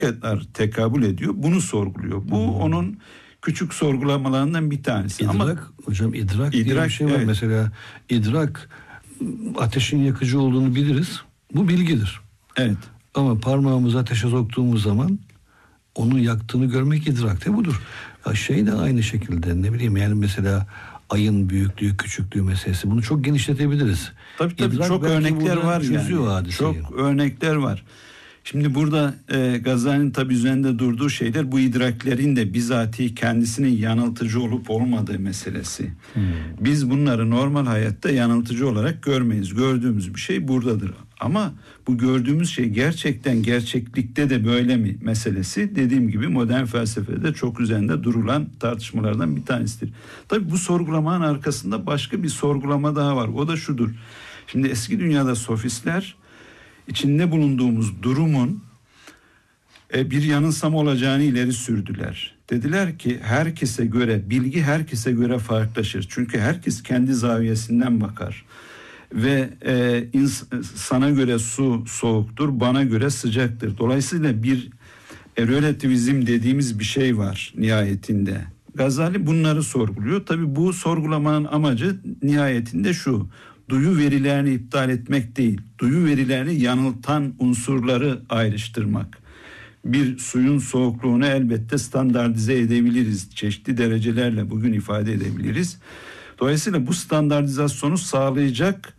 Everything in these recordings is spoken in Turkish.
kadar tekabül ediyor? Bunu sorguluyor. Bu onun küçük sorgulamalarından bir tanesi. İdrak, ama hocam idrak diye bir şey var. Evet. Mesela idrak, ateşin yakıcı olduğunu biliriz. Bu bilgidir. Evet. Ama parmağımızı ateşe soktuğumuz zaman onu yaktığını görmek idrak de budur. Ya şey de aynı şekilde, ne bileyim yani mesela ayın büyüklüğü, küçüklüğü meselesi, bunu çok genişletebiliriz. Tabii İdrak çok örnekler var yani. Çok örnekler var. Şimdi burada Gazali'nin tabii üzerinde durduğu şeyler bu idraklerin de bizatihi kendisinin yanıltıcı olup olmadığı meselesi. Biz bunları normal hayatta yanıltıcı olarak görmeyiz. Gördüğümüz bir şey buradadır. Ama bu gördüğümüz şey gerçekten gerçeklikte de böyle mi meselesi, dediğim gibi modern felsefede çok üzerinde durulan tartışmalardan bir tanesidir. Tabii bu sorgulamanın arkasında başka bir sorgulama daha var. O da şudur. Şimdi eski dünyada sofistler içinde bulunduğumuz durumun bir yanılsama olacağını ileri sürdüler. Dediler ki herkese göre, bilgi herkese göre farklılaşır. Çünkü herkes kendi zaviyesinden bakar. Ve sana göre su soğuktur, bana göre sıcaktır. Dolayısıyla bir relativizm dediğimiz bir şey var nihayetinde. Gazali bunları sorguluyor. Tabii bu sorgulamanın amacı nihayetinde şu: duyu verilerini iptal etmek değil, duyu verilerini yanıltan unsurları ayrıştırmak. Bir suyun soğukluğunu elbette standartize edebiliriz. Çeşitli derecelerle bugün ifade edebiliriz. Dolayısıyla bu standartizasyonu sağlayacak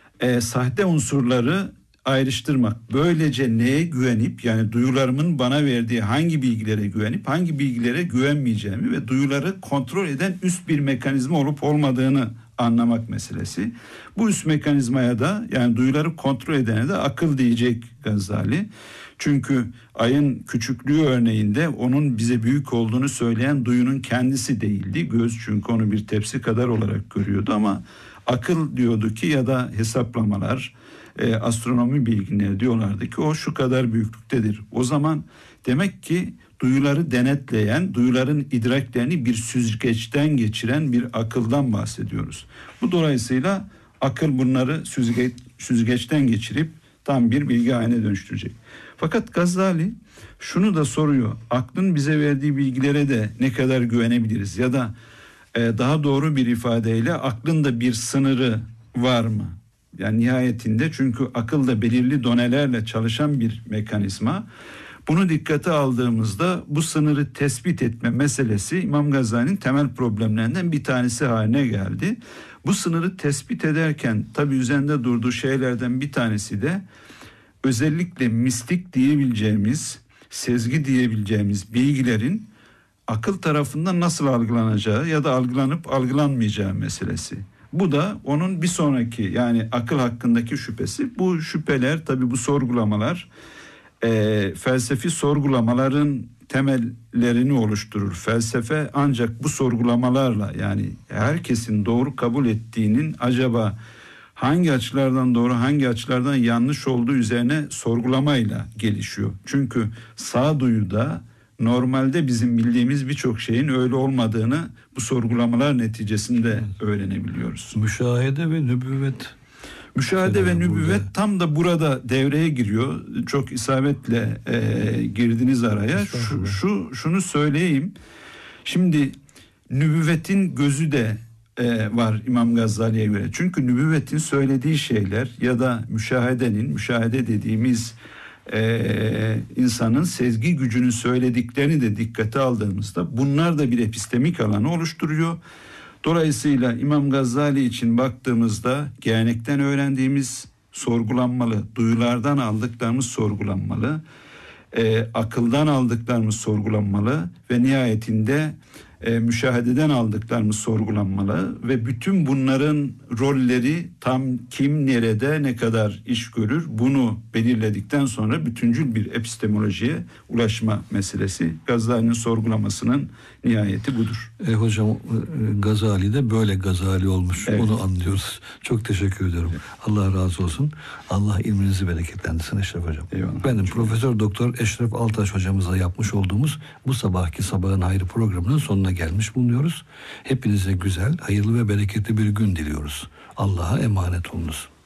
sahte unsurları ayrıştırmak. Böylece neye güvenip, yani duyularımın bana verdiği hangi bilgilere güvenip hangi bilgilere güvenmeyeceğimi ve duyuları kontrol eden üst bir mekanizma olup olmadığını anlamak meselesi. Bu üst mekanizmaya da, yani duyuları kontrol edene de akıl diyecek Gazali. Çünkü ayın küçüklüğü örneğinde onun bize büyük olduğunu söyleyen duyunun kendisi değildi. Göz çünkü onu bir tepsi kadar olarak görüyordu, ama akıl diyordu ki, ya da hesaplamalar, astronomi bilginleri diyorlardı ki o şu kadar büyüklüktedir. O zaman demek ki duyuları denetleyen, duyuların idraklerini bir süzgeçten geçiren bir akıldan bahsediyoruz. Bu dolayısıyla akıl bunları süzgeçten geçirip tam bir bilgi haline dönüştürecek. Fakat Gazali şunu da soruyor: aklın bize verdiği bilgilere de ne kadar güvenebiliriz? Ya da daha doğru bir ifadeyle aklın da bir sınırı var mı? Yani nihayetinde, çünkü akıl da belirli donelerle çalışan bir mekanizma. Bunu dikkate aldığımızda bu sınırı tespit etme meselesi İmam Gazali'nin temel problemlerinden bir tanesi haline geldi. Bu sınırı tespit ederken tabii üzerinde durduğu şeylerden bir tanesi de özellikle mistik diyebileceğimiz, sezgi diyebileceğimiz bilgilerin akıl tarafından nasıl algılanacağı ya da algılanıp algılanmayacağı meselesi. Bu da onun bir sonraki, yani akıl hakkındaki şüphesi. Bu şüpheler, tabii bu sorgulamalar felsefi sorgulamaların temellerini oluşturur. Felsefe ancak bu sorgulamalarla, yani herkesin doğru kabul ettiğinin acaba hangi açılardan doğru, hangi açılardan yanlış olduğu üzerine sorgulamayla gelişiyor. Çünkü sağduyuda normalde bizim bildiğimiz birçok şeyin öyle olmadığını bu sorgulamalar neticesinde öğrenebiliyoruz. Müşahede ve nübüvvet. Müşahede ve nübüvvet tam da burada devreye giriyor. Çok isabetle girdiniz araya. Şunu söyleyeyim. Şimdi nübüvvetin gözü de var İmam Gazali'ye göre. Çünkü nübüvvetin söylediği şeyler ya da müşahede dediğimiz insanın sezgi gücünün söylediklerini de dikkate aldığımızda bunlar da bir epistemik alanı oluşturuyor. Dolayısıyla İmam Gazali için baktığımızda gelenekten öğrendiğimiz sorgulanmalı, duyulardan aldıklarımız sorgulanmalı, akıldan aldıklarımız sorgulanmalı ve nihayetinde müşahededen aldıklarımız sorgulanmalı ve bütün bunların rolleri tam kim, nerede, ne kadar iş görür, bunu belirledikten sonra bütüncül bir epistemolojiye ulaşma meselesi Gazali'nin sorgulamasının nihayeti budur. Hocam Gazali de böyle Gazali olmuş. Evet. Onu anlıyoruz. Çok teşekkür ediyorum. Evet. Allah razı olsun. Allah ilminizi bereketlendirsin Eşref Hocam. Eyvallah. Benim Profesör Doktor Eşref Altaş hocamızla yapmış olduğumuz bu sabahki Sabahın Hayrı programının sonuna gelmiş bulunuyoruz. Hepinize güzel, hayırlı ve bereketli bir gün diliyoruz. Allah'a emanet olunuz.